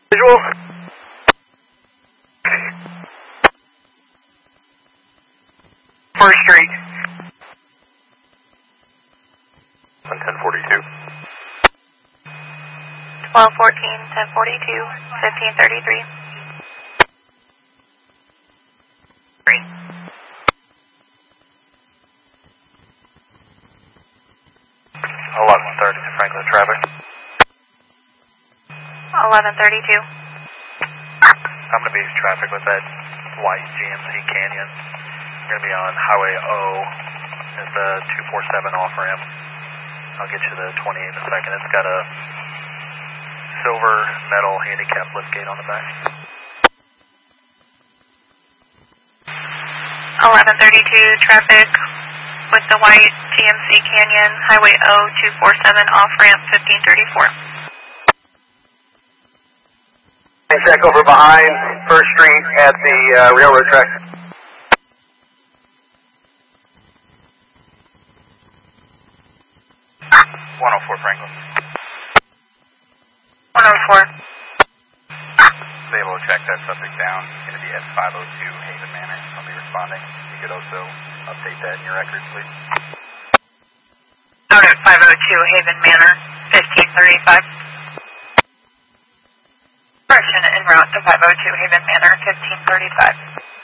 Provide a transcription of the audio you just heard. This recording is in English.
Visual. First Street. 1042. 1214, 1042, 1533. 1130 to Franklin traffic. 1132. I'm going to be traffic with that white GMC Canyon. I'm going to be on Highway O at the 247 off ramp. I'll get you the 28 in a second. It's got a silver metal handicap liftgate on the back. 1132 traffic with the white GMC Canyon, Highway O 247 off ramp 1534. Check over behind First Street at the railroad track. Franklin. 104. Be able to track that subject down. It's going to be at 502 Haven Manor. I'll be responding. You could also update that in your records, please. Out at 502 Haven Manor, 1535. Correction en route to 502 Haven Manor, 1535.